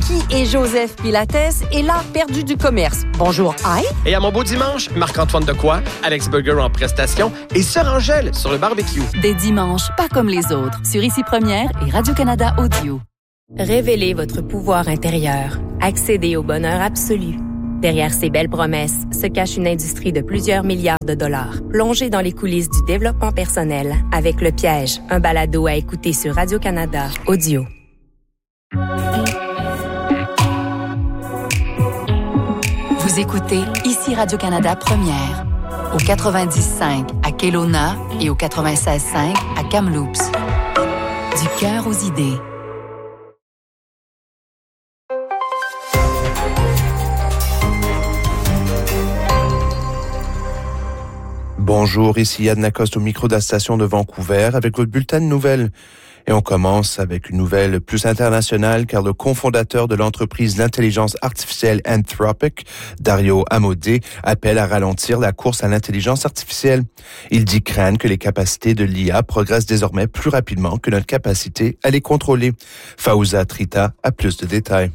Qui est Joseph Pilates et l'art perdu du commerce? Bonjour, hi! Et à mon beau dimanche, Marc-Antoine Decoy, Alex Burger en prestation et Sœur Angèle sur le barbecue. Des dimanches pas comme les autres, sur Ici Première et Radio-Canada Audio. Révélez votre pouvoir intérieur. Accédez au bonheur absolu. Derrière ces belles promesses se cache une industrie de plusieurs milliards de dollars. Plongez dans les coulisses du développement personnel avec Le Piège, un balado à écouter sur Radio-Canada Audio. Vous écoutez Ici Radio-Canada Première, au 90.5 à Kelowna et au 96.5 à Kamloops. Du cœur aux idées. Bonjour, ici Yann Lacoste au micro de la station de Vancouver avec votre bulletin de nouvelles. Et on commence avec une nouvelle plus internationale car le cofondateur de l'entreprise d'intelligence artificielle Anthropic, Dario Amodei, appelle à ralentir la course à l'intelligence artificielle. Il dit craindre que les capacités de l'IA progressent désormais plus rapidement que notre capacité à les contrôler. Fauza Trita a plus de détails.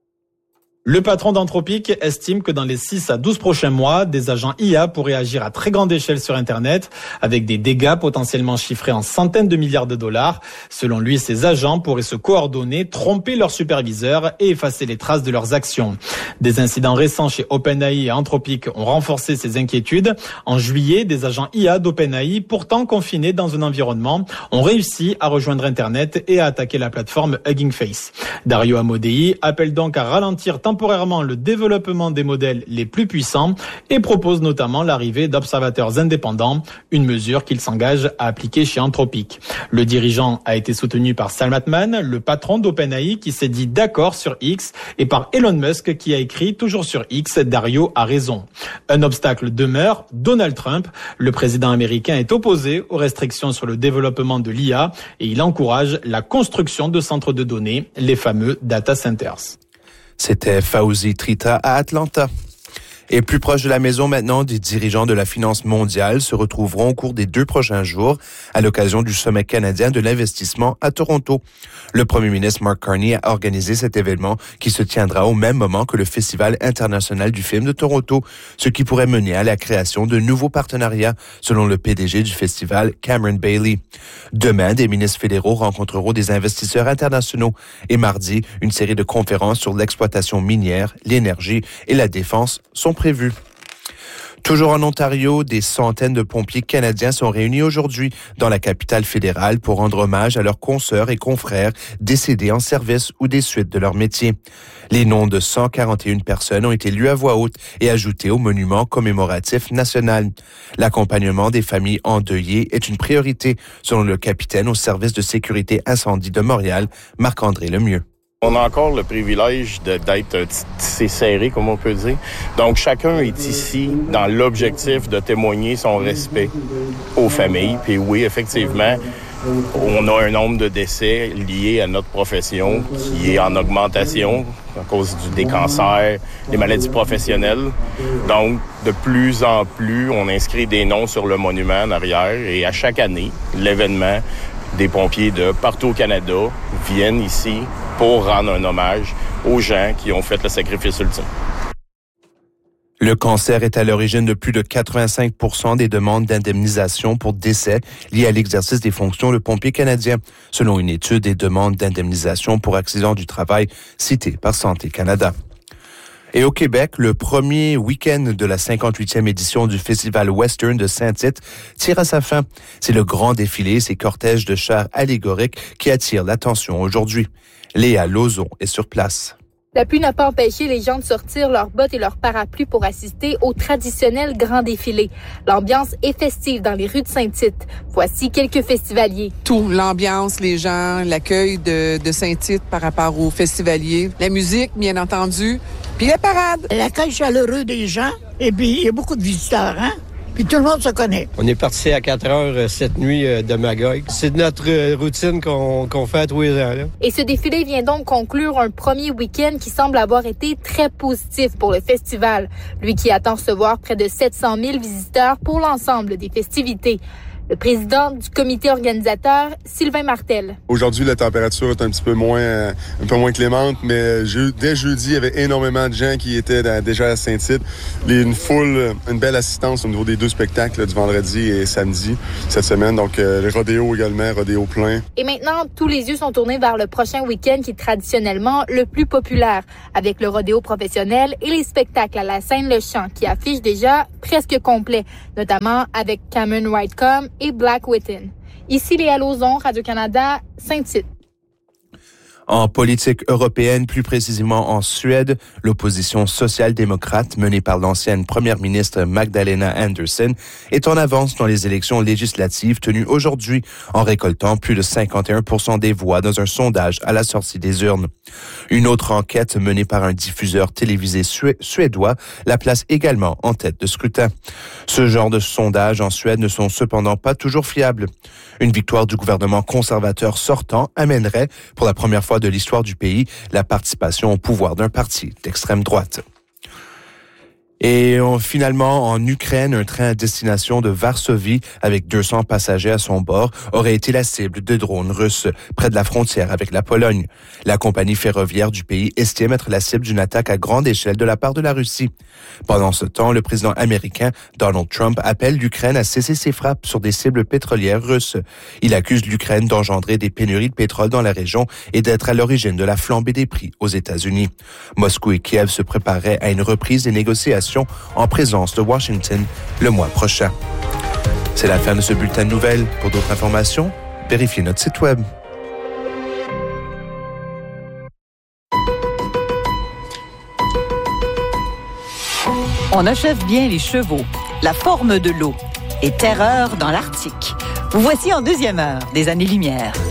Le patron d'Anthropic estime que dans les 6 à 12 prochains mois, des agents IA pourraient agir à très grande échelle sur Internet, avec des dégâts potentiellement chiffrés en centaines de milliards de dollars. Selon lui, ces agents pourraient se coordonner, tromper leurs superviseurs et effacer les traces de leurs actions. Des incidents récents chez OpenAI et Anthropic ont renforcé ces inquiétudes. En juillet, des agents IA d'OpenAI, pourtant confinés dans un environnement, ont réussi à rejoindre Internet et à attaquer la plateforme Hugging Face. Dario Amodei appelle donc à ralentir temporairement le développement des modèles les plus puissants et propose notamment l'arrivée d'observateurs indépendants, une mesure qu'il s'engage à appliquer chez Anthropic. Le dirigeant a été soutenu par Sam Altman, le patron d'OpenAI qui s'est dit d'accord sur X, et par Elon Musk qui a écrit toujours sur X, Dario a raison. Un obstacle demeure, Donald Trump. Le président américain est opposé aux restrictions sur le développement de l'IA et il encourage la construction de centres de données, les fameux data centers. C'était Fauzi Trita à Atlanta. Et plus proche de la maison maintenant, des dirigeants de la finance mondiale se retrouveront au cours des 2 prochains jours à l'occasion du sommet canadien de l'investissement à Toronto. Le premier ministre Mark Carney a organisé cet événement qui se tiendra au même moment que le Festival international du film de Toronto, ce qui pourrait mener à la création de nouveaux partenariats, selon le PDG du festival, Cameron Bailey. Demain, des ministres fédéraux rencontreront des investisseurs internationaux et mardi, une série de conférences sur l'exploitation minière, l'énergie et la défense sont prévues. Toujours en Ontario, des centaines de pompiers canadiens sont réunis aujourd'hui dans la capitale fédérale pour rendre hommage à leurs consoeurs et confrères décédés en service ou des suites de leur métier. Les noms de 141 personnes ont été lus à voix haute et ajoutés au monument commémoratif national. L'accompagnement des familles endeuillées est une priorité, selon le capitaine au service de sécurité incendie de Montréal, Marc-André Lemieux. On a encore le privilège d'être tissé serré, comme on peut dire. Donc, chacun est ici dans l'objectif de témoigner son respect aux familles. Puis oui, effectivement, on a un nombre de décès liés à notre profession qui est en augmentation à cause des cancers, des maladies professionnelles. Donc, de plus en plus, on inscrit des noms sur le monument en arrière. Et à chaque année, l'événement, des pompiers de partout au Canada viennent ici pour rendre un hommage aux gens qui ont fait le sacrifice ultime. Le cancer est à l'origine de plus de 85% des demandes d'indemnisation pour décès liés à l'exercice des fonctions de pompier canadien, selon une étude des demandes d'indemnisation pour accidents du travail citée par Santé Canada. Et au Québec, le premier week-end de la 58e édition du Festival Western de Saint-Tite tire à sa fin. C'est le grand défilé, ces cortèges de chars allégoriques qui attirent l'attention aujourd'hui. Léa Lauzon est sur place. La pluie n'a pas empêché les gens de sortir leurs bottes et leurs parapluies pour assister au traditionnel grand défilé. L'ambiance est festive dans les rues de Saint-Tite. Voici quelques festivaliers. Tout, l'ambiance, les gens, l'accueil de Saint-Tite par rapport aux festivaliers, la musique, bien entendu, puis la parade. L'accueil chaleureux des gens, et puis il y a beaucoup de visiteurs, hein? Puis tout le monde se connaît. On est parti à 4 heures cette nuit de Magog. C'est notre routine qu'on fait à tous les ans. Là. Et ce défilé vient donc conclure un premier week-end qui semble avoir été très positif pour le festival. Lui qui attend recevoir près de 700 000 visiteurs pour l'ensemble des festivités. Le président du comité organisateur, Sylvain Martel. Aujourd'hui, la température est un peu moins clémente, mais dès jeudi, il y avait énormément de gens qui étaient déjà à Saint-Tite. Une belle assistance au niveau des 2 spectacles du vendredi et samedi cette semaine. Donc, le rodéo également, rodéo plein. Et maintenant, tous les yeux sont tournés vers le prochain week-end qui est traditionnellement le plus populaire, avec le rodéo professionnel et les spectacles à la Seine-le-Champ qui affichent déjà presque complet, notamment avec Cameron Whitecomb et Black Within. Ici Léa Lauzon, Radio-Canada, Saint-Tite. En politique européenne, plus précisément en Suède, l'opposition social-démocrate menée par l'ancienne première ministre Magdalena Andersson est en avance dans les élections législatives tenues aujourd'hui en récoltant plus de 51% des voix dans un sondage à la sortie des urnes. Une autre enquête menée par un diffuseur télévisé suédois la place également en tête de scrutin. Ce genre de sondages en Suède ne sont cependant pas toujours fiables. Une victoire du gouvernement conservateur sortant amènerait, pour la première fois de l'histoire du pays, la participation au pouvoir d'un parti d'extrême droite. Et finalement, en Ukraine, un train à destination de Varsovie avec 200 passagers à son bord aurait été la cible de drones russes près de la frontière avec la Pologne. La compagnie ferroviaire du pays estime être la cible d'une attaque à grande échelle de la part de la Russie. Pendant ce temps, le président américain Donald Trump appelle l'Ukraine à cesser ses frappes sur des cibles pétrolières russes. Il accuse l'Ukraine d'engendrer des pénuries de pétrole dans la région et d'être à l'origine de la flambée des prix aux États-Unis. Moscou et Kiev se préparaient à une reprise des négociations en présence de Washington le mois prochain. C'est la fin de ce bulletin de nouvelles. Pour d'autres informations, vérifiez notre site web. On achève bien les chevaux, la forme de l'eau et terreur dans l'Arctique. Vous voici en deuxième heure des Années-Lumière.